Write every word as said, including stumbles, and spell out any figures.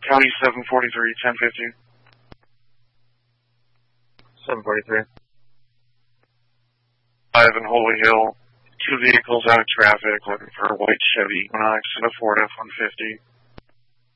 County seven forty-three, ten fifty. seven forty-three. Five in Holy Hill. Two vehicles out of traffic looking for a white Chevy Equinox and a Ford F one fifty.